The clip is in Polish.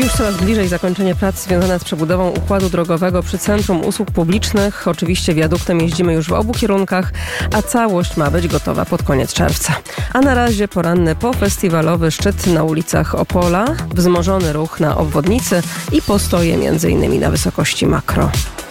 Już coraz bliżej zakończenie prac związane z przebudową układu drogowego przy Centrum Usług Publicznych. Oczywiście wiaduktem jeździmy już w obu kierunkach, a całość ma być gotowa pod koniec czerwca. A na razie poranny pofestiwalowy szczyt na ulicach Opola, wzmożony ruch na obwodnicy i postoje m.in. na wysokości Makro.